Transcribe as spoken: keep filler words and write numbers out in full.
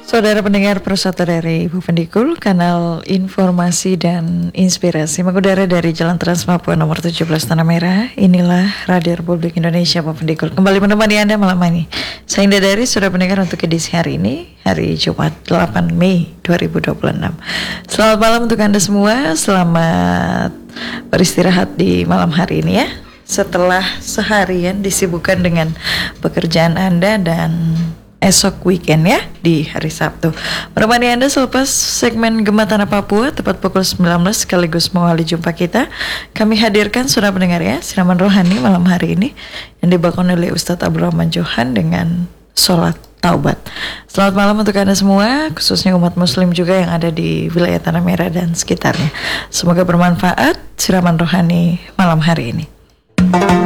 Saudara pendengar Persatu dari Ibu Pendikul, kanal informasi dan inspirasi mengudara dari Jalan Trans Papua nomor tujuh belas Tanah Merah. Inilah Radio Republik Indonesia Ibu Pendikul, kembali menemani Anda malam ini. Saya Indah Dari, saudara pendengar, untuk edisi hari ini, hari Jumat delapan Mei dua ribu dua puluh enam. Selamat malam untuk Anda semua, selamat beristirahat di malam hari ini ya. Setelah seharian disibukkan dengan pekerjaan Anda dan esok weekend ya, di hari Sabtu. Menemani Anda selepas segmen Gema Tanah Papua tepat pukul sembilan belas sekaligus mengawali jumpa kita. Kami hadirkan saudara pendengar ya, siraman rohani malam hari ini yang dibawakan oleh Ustadz Abdul Rahman Johan dengan sholat taubat. Selamat malam untuk Anda semua, khususnya umat muslim juga yang ada di wilayah Tanah Merah dan sekitarnya. Semoga bermanfaat siraman rohani malam hari ini.